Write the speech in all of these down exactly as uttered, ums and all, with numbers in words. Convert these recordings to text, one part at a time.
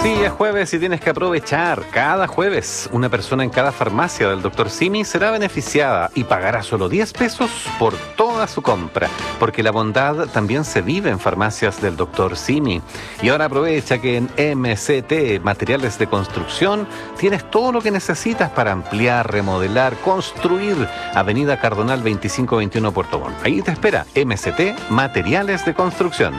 Sí, es jueves y tienes que aprovechar. Cada jueves, una persona en cada farmacia del doctor Simi será beneficiada y pagará solo diez pesos por toda su compra, porque la bondad también se vive en farmacias del doctor Simi. Y ahora aprovecha que en M C T, Materiales de Construcción, tienes todo lo que necesitas para ampliar, remodelar, construir. Avenida Cardonal veinticinco veintiuno Puerto Montt. Ahí te espera M C T, Materiales de Construcción.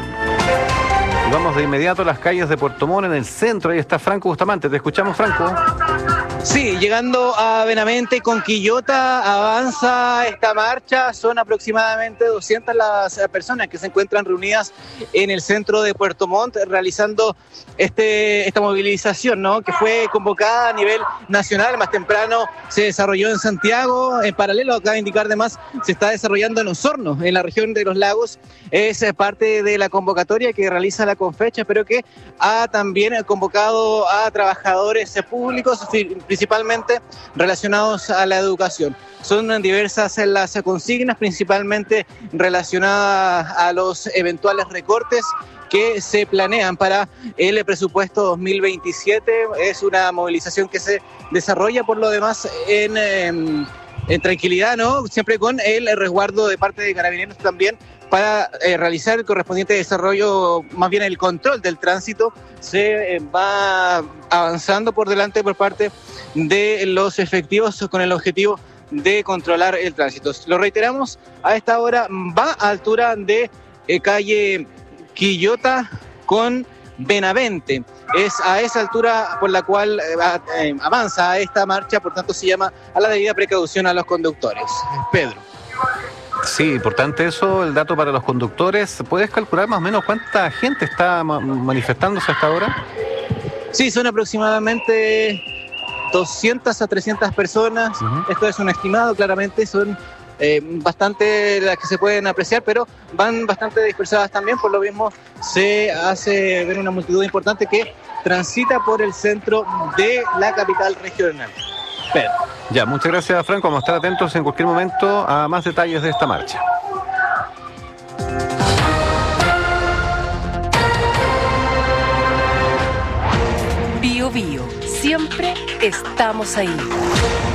Y vamos de inmediato a las calles de Puerto Montt, en el centro. Ahí está Franco Bustamante. Te escuchamos, Franco. Sí, llegando a Benavente con Quillota, avanza esta marcha. Son aproximadamente doscientas las personas que se encuentran reunidas en el centro de Puerto Montt realizando este, esta movilización, ¿no? Que fue convocada a nivel nacional. Más temprano se desarrolló en Santiago. En paralelo, acaba de indicar además, se está desarrollando en Osorno, en la región de Los Lagos. Es parte de la convocatoria que realiza la Confecha, pero que ha también convocado a trabajadores públicos, principalmente relacionados a la educación. Son diversas las consignas, principalmente relacionadas a los eventuales recortes que se planean para el presupuesto dos mil veintisiete. Es una movilización que se desarrolla por lo demás en, en, en tranquilidad, ¿no? Siempre con el resguardo de parte de Carabineros también, para eh, realizar el correspondiente desarrollo, más bien el control del tránsito. Se eh, va avanzando por delante por parte de los efectivos con el objetivo de controlar el tránsito. Lo reiteramos, a esta hora va a altura de eh, calle Quillota con Benavente. Es a esa altura por la cual eh, avanza esta marcha, por tanto se llama a la debida precaución a los conductores. Pedro. Sí, importante eso, el dato para los conductores. ¿Puedes calcular más o menos cuánta gente está ma- manifestándose hasta ahora? Sí, son aproximadamente doscientas a trescientas personas. Uh-huh. Esto es un estimado, claramente son eh, bastante las que se pueden apreciar, pero van bastante dispersadas también. Por lo mismo se hace ver una multitud importante que transita por el centro de la capital regional. Pedro. Ya, muchas gracias, Franco. Vamos a estar atentos en cualquier momento a más detalles de esta marcha. Bio Bio, siempre estamos ahí.